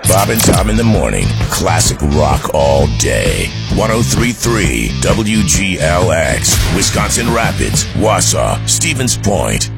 Bob and Tom in the morning. Classic rock all day. 103.3 WGLX. Wisconsin Rapids, Wausau, Stevens Point.